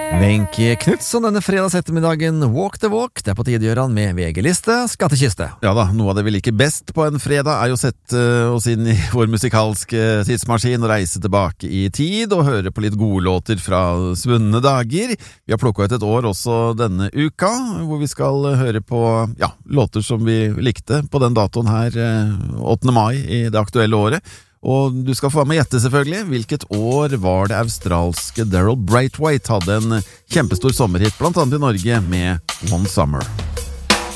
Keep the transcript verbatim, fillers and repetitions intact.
Wenche Knudsen denne fredagsettermiddagen. Walk the walk, det er på tide å gjøre han med V G-liste, skattekiste. Ja da, noe av det vi liker best på en fredag er jo å sette oss inn i vår musikalske tidsmaskin og reise tilbake i tid og høre på litt gode låter fra svunne dager. Vi har plukket ut et år også denne uka, hvor vi skal høre på ja, låter som vi likte på den datoen her, åttende mai i det aktuelle året. Og du skal få være med å gjette selvfølgelig. Hvilket år var det australske Daryl Braithwaite hadde en kjempestor sommerhit, blant annet i Norge, med One Summer?